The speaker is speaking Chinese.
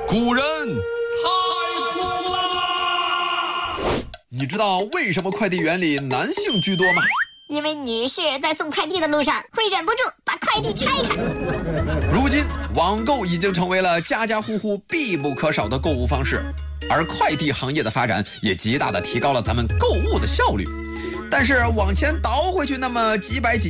古人太酷啦！你知道为什么快递员里男性居多吗？ 因为女士在送快递的路上会忍不住把快递拆开。 如今网购已经成为了家家户户必不可少的购物方式，而快递行业的发展也极大地提高了咱们购物的效率。但是往前倒回去那么几百几